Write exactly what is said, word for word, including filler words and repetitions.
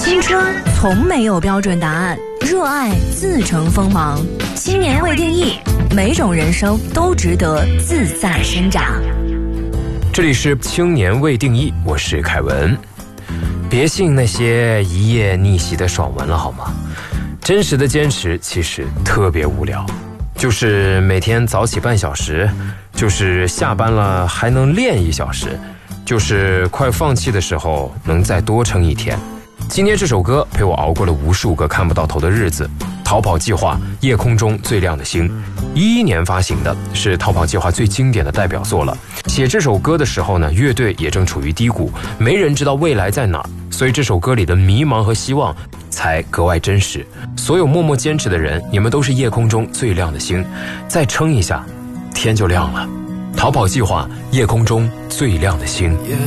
青春从没有标准答案，热爱自成锋芒。青年未定义，每种人生都值得自在生长。 这里是青年未定义，我是凯文。别信那些一夜逆袭的爽文了好吗？真实的坚持其实特别无聊，就是每天早起半小时，就是下班了还能练一小时，就是快放弃的时候能再多撑一天。今天这首歌陪我熬过了无数个看不到头的日子。逃跑计划夜空中最亮的星，一一年发行的，是逃跑计划最经典的代表作了。写这首歌的时候呢，乐队也正处于低谷，没人知道未来在哪儿，所以这首歌里的迷茫和希望才格外真实。所有默默坚持的人，你们都是夜空中最亮的星，再撑一下天就亮了。逃跑计划夜空中最亮的星。